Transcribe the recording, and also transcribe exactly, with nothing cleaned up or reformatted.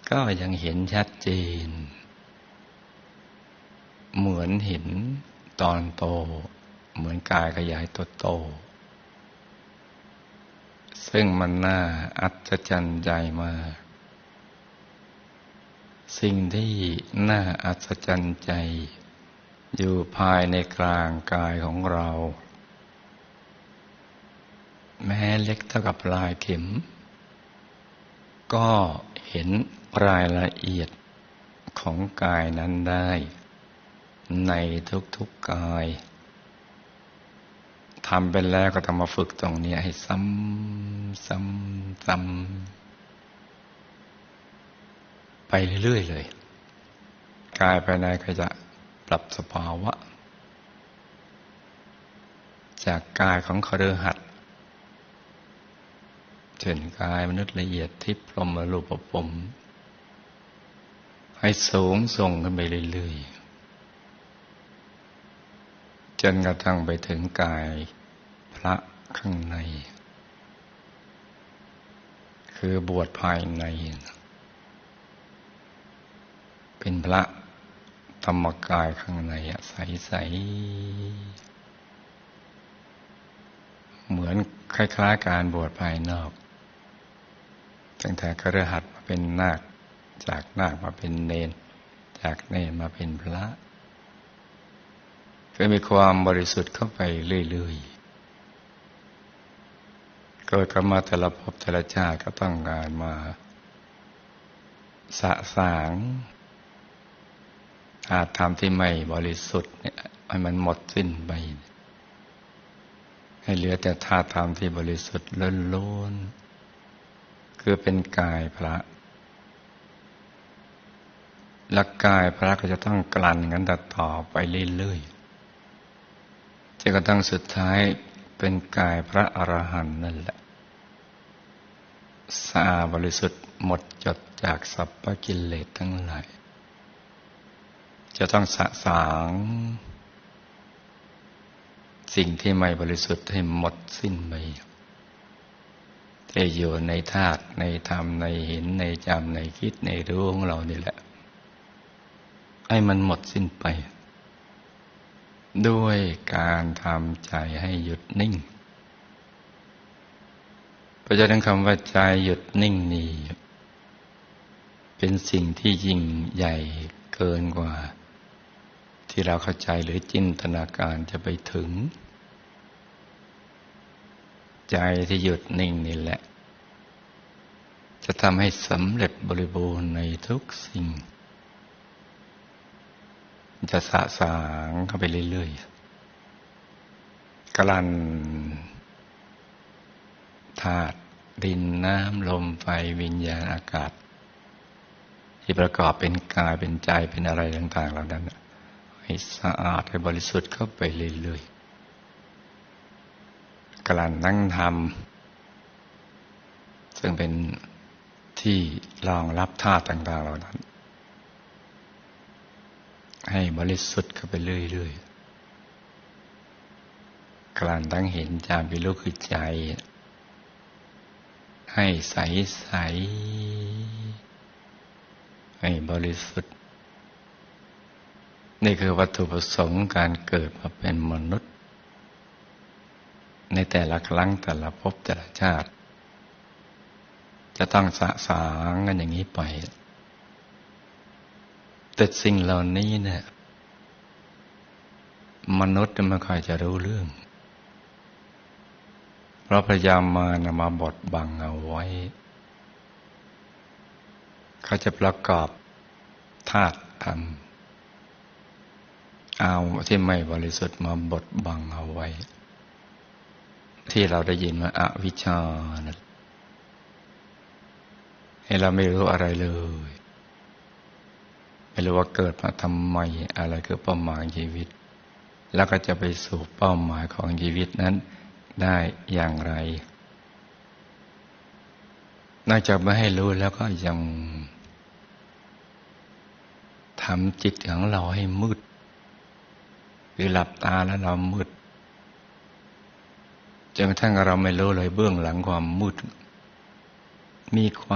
ก็ยังเห็นชัดเจนเหมือนเห็นตอนโตเหมือนกายขยายตัวโตซึ่งมันน่าอัศจรรย์ใจมากสิ่งที่น่าอัศจรรย์ใจอยู่ภายในกลางกายของเราแม้เล็กเท่ากับปลายเข็มก็เห็นรายละเอียดของกายนั้นได้ในทุกๆกายทำเป็นแล้วก็ต้องมาฝึกตรงนี้ให้ซ้ำซ้ำซ้ำไปเรื่อยๆเลยกายภายในก็จะปรับสภาวะจากกายของคฤหัสถ์เช่นกายมนุษย์ละเอียดทิพย์พรหมรูปภพให้สูงส่งขึ้นไปเรื่อยๆจนกระทั่งไปถึงกายพระข้างในคือบวชภายในเป็นพระธรรมกายข้างในใสๆเหมือนคล้ายๆการบวชภายนอกตั้งแต่คฤหัสถ์มาเป็นนาคจากนาคมาเป็นเณรจากเณรมาเป็นพระก็มีความบริสุทธิ์เข้าไปเรื่อยๆเกิดขึ้นมาแต่ละภพแต่ละชาติก็ต้องการมาสะสางอาจทำที่ไม่บริสุทธิ์เนี่ยให้มันหมดสิ้นไปให้เหลือแต่ธาตุธรรมที่บริสุทธิ์ล้วนๆคือเป็นกายพระและกายพระก็จะต้องกลั่นกันต่อไปเรื่อยๆจนกระทั่งสุดท้ายเป็นกายพระอรหันต์นั่นแหละสะอาดบริสุทธิ์หมดจดจากสัพพกิเลสทั้งหลายจะต้องสะสางสิ่งที่ไม่บริสุทธิ์ให้หมดสิ้นไปที่อยู่ในธาตุในธรรมในเห็นในจำในคิดในรู้ของเรานี่แหละให้มันหมดสิ้นไปด้วยการทำใจให้หยุดนิ่งเพราะฉะนั้นคำว่าใจหยุดนิ่งนี่เป็นสิ่งที่ยิ่งใหญ่เกินกว่าที่เราเข้าใจหรือจินตนาการจะไปถึงใจที่หยุดนิ่งนี่แหละจะทำให้สำเร็จบริบูรณ์ในทุกสิ่งจะสะสางเข้าไปเรื่อยๆกลั่นธาตุดินน้ำลมไฟวิญญาณอากาศที่ประกอบเป็นกายเป็นใจเป็นอะไรต่างๆเหล่านั้นให้สะอาดให้บริสุทธิ์เข้าไปเรื่อยๆกลั่นนั่งทำซึ่งเป็นที่รองรับธาตุต่างๆเหล่านั้นให้บริสุทธิ์เข้าไปเรื่อยๆกลั่นตั้งเห็นจามเป็นรู้คือใจให้ใสใสให้บริสุทธิ์นี่คือวัตถุประสงค์การเกิดมาเป็นมนุษย์ในแต่ละครั้งแต่ละภพแต่ละชาติจะต้องสะสางกันอย่างนี้ไปแต่สิ่งเหล่านี้เนี่ยมนุษย์ไม่ค่อยจะรู้เรื่องเพราะพยายามมานำมาบดบังเอาไว้เขาจะประกอบธาตุธรรมเอาที่ไม่บริสุทธิ์มาบดบังเอาไว้ที่เราได้ยินว่าอวิชชานะให้เราไม่รู้อะไรเลยไม่รู้ว่าเกิดมาทำไมอะไรคือเป้าหมายชีวิตแล้วก็จะไปสู่เป้าหมายของชีวิตนั้นได้อย่างไรนอกจากไม่ให้รู้แล้วก็ยังทำจิตของเราให้มืดคือหลับตาแล้วเรามืดจนกระทั่งเราไม่รู้เลยเบื้องหลังความมืดมีความ